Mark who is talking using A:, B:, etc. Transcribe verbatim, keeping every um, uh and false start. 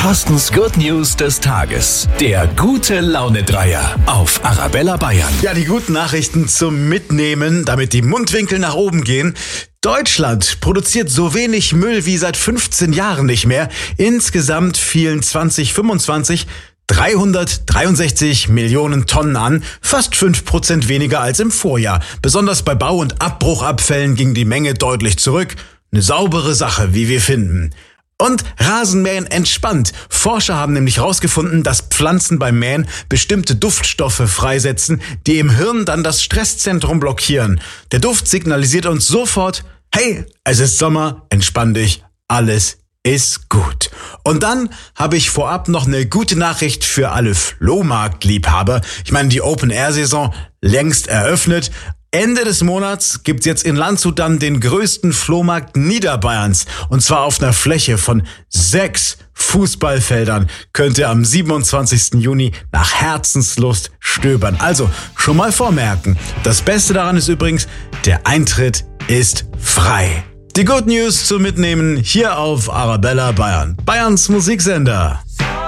A: Carstens Good News des Tages. Der gute Laune-Dreier auf Arabella Bayern.
B: Ja, die guten Nachrichten zum Mitnehmen, damit die Mundwinkel nach oben gehen. Deutschland produziert so wenig Müll wie seit fünfzehn Jahren nicht mehr. Insgesamt fielen zwanzig fünfundzwanzig dreihundertdreiundsechzig Millionen Tonnen an, fast fünf Prozent weniger als im Vorjahr. Besonders bei Bau- und Abbruchabfällen ging die Menge deutlich zurück. Eine saubere Sache, wie wir finden. Und Rasenmähen entspannt. Forscher haben nämlich herausgefunden, dass Pflanzen beim Mähen bestimmte Duftstoffe freisetzen, die im Hirn dann das Stresszentrum blockieren. Der Duft signalisiert uns sofort, hey, es ist Sommer, entspann dich, alles ist gut. Und dann habe ich vorab noch eine gute Nachricht für alle Flohmarktliebhaber. Ich meine, die Open-Air-Saison längst eröffnet. Ende des Monats gibt's jetzt in Landshut dann den größten Flohmarkt Niederbayerns. Und zwar auf einer Fläche von sechs Fußballfeldern. Könnt ihr am siebenundzwanzigsten Juni nach Herzenslust stöbern. Also schon mal vormerken. Das Beste daran ist übrigens, der Eintritt ist frei. Die Good News zum Mitnehmen hier auf Arabella Bayern. Bayerns Musiksender.